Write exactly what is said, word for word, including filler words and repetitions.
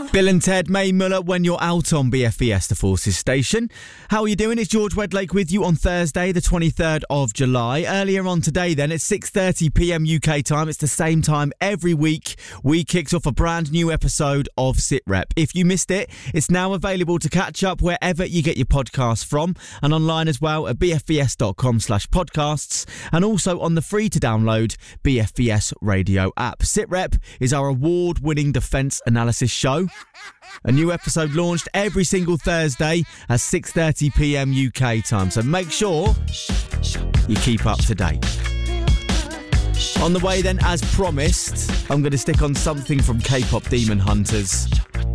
Bill and Ted, Mae Muller, when you're out on B F E S, the Forces Station. How are you doing? It's George Wedlake with you on Thursday, the twenty-third of July. Earlier on today then, at six thirty p m U K time, it's the same time every week, we kicked off a brand new episode of SitRep. If you missed it, it's now available to catch up wherever you get your podcasts from, and online as well at bfes.com slash podcasts, and also on the free to download B F E S radio app. SitRep is our award-winning defence analysis show. A new episode launched every single Thursday at six thirty p m U K time, so make sure you keep up to date. On the way then, as promised, I'm going to stick on something from K-pop Demon Hunters.